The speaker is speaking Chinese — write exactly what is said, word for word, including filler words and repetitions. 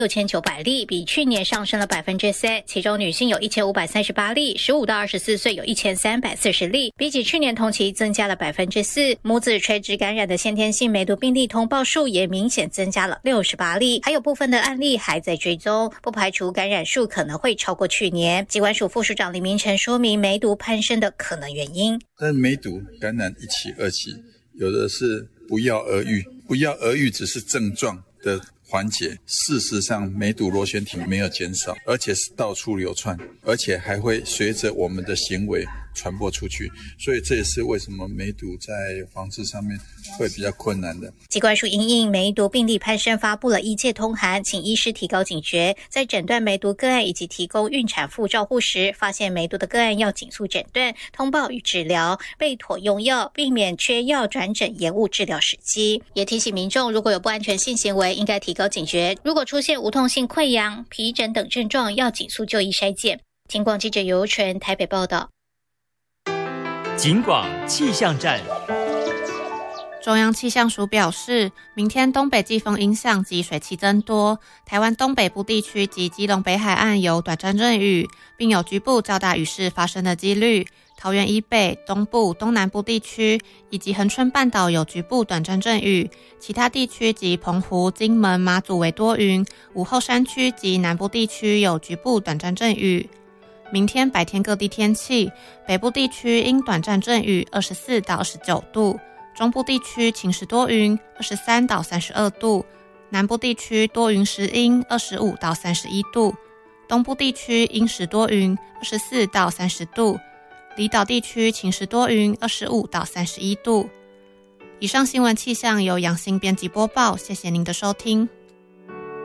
六千九百例，比去年上升了百分之三，其中女性有一千五百三十八例，十五到二十四岁有一千三百四十例，比起去年同期增加了百分之四。母子垂直感染的先天性梅毒病例通报数也明显增加了六十八例，还有部分的案例还在追踪，不排除感染数可能会超过去年。疾管署副署长李明成说明梅毒攀升的可能原因。 但梅毒感染一期、二期，有的是不药而愈，不药而愈只是症状的缓解，事实上梅毒螺旋体没有减少，而且是到处流窜，而且还会随着我们的行为传播出去，所以这也是为什么梅毒在防治上面会比较困难的。 疾管署因应梅毒病例攀升，发布了一切通函，请医师提高警觉，在诊断梅毒个案以及提供孕产妇照护时，发现梅毒的个案要紧速诊断、通报与治疗，备妥用药，避免缺药转诊延误治疗时机。也提醒民众，如果有不安全性行为，应该提高警觉，如果出现无痛性溃疡、皮疹等症状，要紧速就医筛检。警广记者尤纯台北报道。 警广气象站。 中央气象署表示，明天东北季风影响及水汽增多，台湾东北部地区及基隆北海岸有短暂阵雨，并有局部较大雨势发生的几率。桃园以北、东部、东南部地区以及恒春半岛有局部短暂阵雨，其他地区及澎湖、金门、马祖为多云，午后山区及南部地区有局部短暂阵雨。明天白天各地天气，北部地区因短暂阵雨二十四到二十九度，中部地区晴时多云二十三到三十二度，南部地区多云时阴二十五到三十一度，东部地区阴时多云二十四到三十度，离岛地区晴时多云二十五到三十一度。以上新闻气象由杨欣编辑播报，谢谢您的收听。